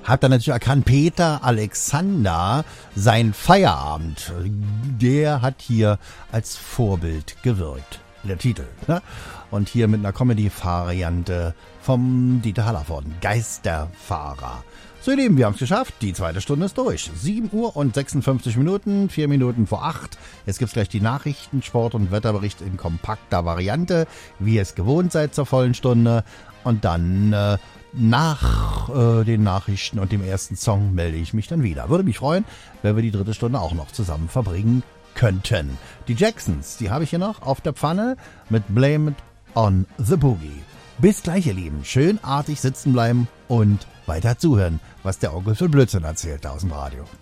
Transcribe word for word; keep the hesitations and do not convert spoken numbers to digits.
hat dann natürlich erkannt, Peter Alexander, sein Feierabend, der hat hier als Vorbild gewirkt. Der Titel, ne? Und hier mit einer Comedy-Variante vom Dieter Hallervorden, Geisterfahrer. So, ihr Lieben, wir haben es geschafft. Die zweite Stunde ist durch. sieben Uhr und sechsundfünfzig Minuten, vier Minuten vor acht. Jetzt gibt's gleich die Nachrichten, Sport- und Wetterbericht in kompakter Variante, wie ihr es gewohnt seid zur vollen Stunde. Und dann äh, nach äh, den Nachrichten und dem ersten Song melde ich mich dann wieder. Würde mich freuen, wenn wir die dritte Stunde auch noch zusammen verbringen könnten. Die Jacksons, die habe ich hier noch auf der Pfanne mit Blame It on the Boogie. Bis gleich, ihr Lieben. Schön artig sitzen bleiben und weiter zuhören, was der Onkel für Blödsinn erzählt da aus dem Radio.